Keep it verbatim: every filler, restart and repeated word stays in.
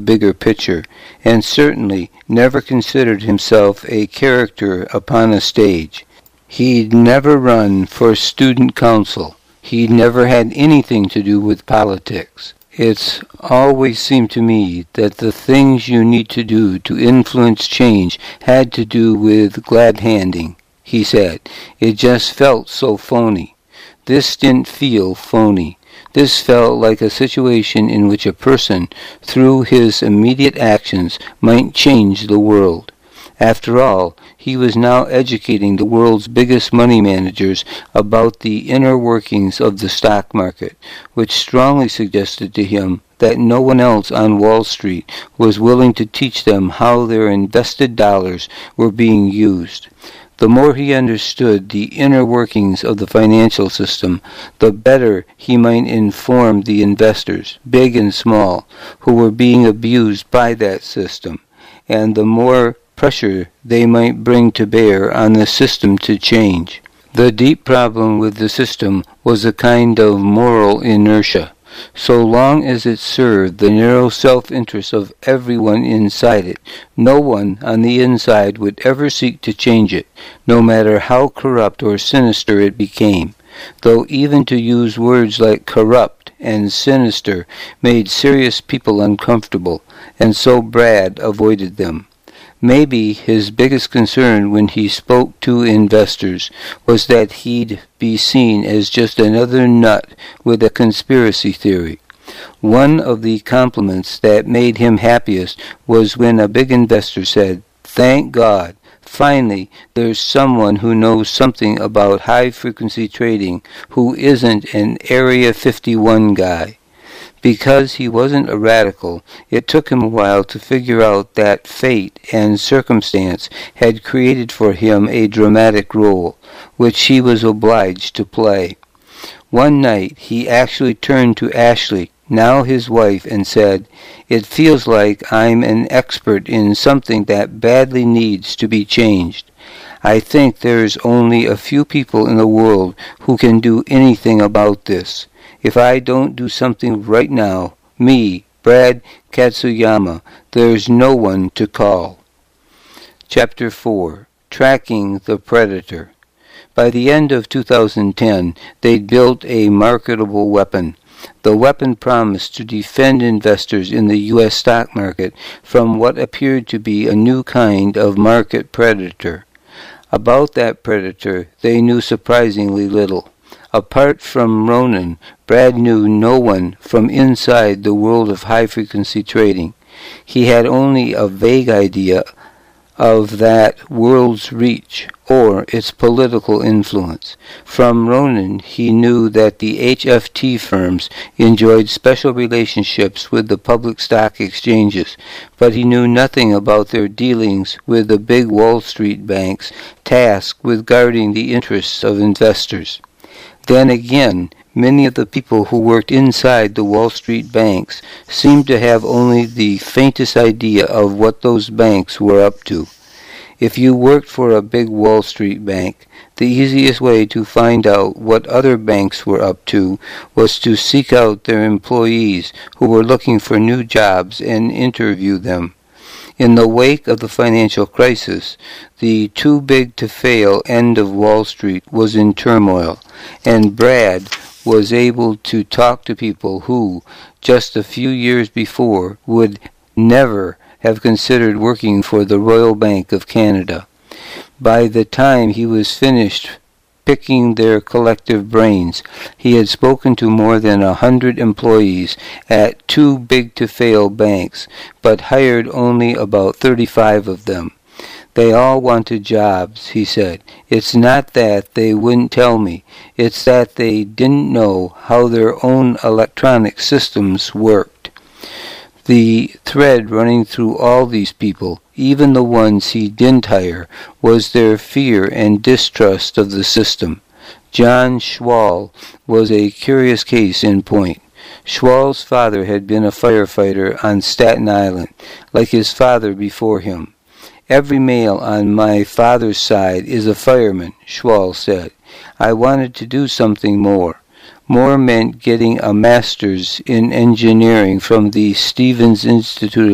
bigger picture, and certainly never considered himself a character upon a stage. He'd never run for student council. He'd never had anything to do with politics. It's always seemed to me that the things you need to do to influence change had to do with glad-handing, he said. It just felt so phony. This didn't feel phony. This felt like a situation in which a person, through his immediate actions, might change the world. After all, he was now educating the world's biggest money managers about the inner workings of the stock market, which strongly suggested to him that no one else on Wall Street was willing to teach them how their invested dollars were being used. The more he understood the inner workings of the financial system, the better he might inform the investors, big and small, who were being abused by that system, and the more pressure they might bring to bear on the system to change. The deep problem with the system was a kind of moral inertia. So long as it served the narrow self-interest of everyone inside it, no one on the inside would ever seek to change it, no matter how corrupt or sinister it became, though even to use words like corrupt and sinister made serious people uncomfortable, and so Brad avoided them. Maybe his biggest concern when he spoke to investors was that he'd be seen as just another nut with a conspiracy theory. One of the compliments that made him happiest was when a big investor said, "Thank God, finally there's someone who knows something about high-frequency trading who isn't an Area fifty-one guy." Because he wasn't a radical, it took him a while to figure out that fate and circumstance had created for him a dramatic role, which he was obliged to play. One night he actually turned to Ashley, now his wife, and said, "It feels like I'm an expert in something that badly needs to be changed. I think there's only a few people in the world who can do anything about this. If I don't do something right now, me, Brad Katsuyama, there's no one to call." Chapter four. Tracking the Predator. By the end of two thousand ten, they'd built a marketable weapon. The weapon promised to defend investors in the U S stock market from what appeared to be a new kind of market predator. About that predator, they knew surprisingly little. Apart from Ronan, Brad knew no one from inside the world of high-frequency trading. He had only a vague idea of that world's reach, or its political influence. From Ronan, he knew that the H F T firms enjoyed special relationships with the public stock exchanges, but he knew nothing about their dealings with the big Wall Street banks tasked with guarding the interests of investors. Then again, many of the people who worked inside the Wall Street banks seemed to have only the faintest idea of what those banks were up to. If you worked for a big Wall Street bank, the easiest way to find out what other banks were up to was to seek out their employees who were looking for new jobs and interview them. In the wake of the financial crisis, the too-big-to-fail end of Wall Street was in turmoil, and Brad was able to talk to people who, just a few years before, would never have considered working for the Royal Bank of Canada. By the time he was finished picking their collective brains, he had spoken to more than a hundred employees at too-big-to-fail banks, but hired only about thirty-five of them. They all wanted jobs, he said. It's not that they wouldn't tell me. It's that they didn't know how their own electronic systems worked. The thread running through all these people, even the ones he didn't hire, was their fear and distrust of the system. John Schwal was a curious case in point. Schwal's father had been a firefighter on Staten Island, like his father before him. "Every male on my father's side is a fireman," Schwal said. "I wanted to do something more. More meant getting a master's in engineering from the Stevens Institute